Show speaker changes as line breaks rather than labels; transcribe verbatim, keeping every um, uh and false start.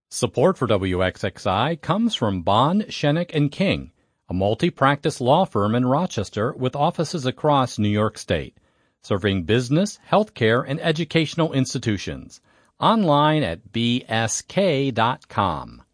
Support for W X X I comes from Bond, Shenick and King, a multi-practice law firm in Rochester with offices across New York State, serving business, healthcare, and educational institutions. Online at b s k dot com.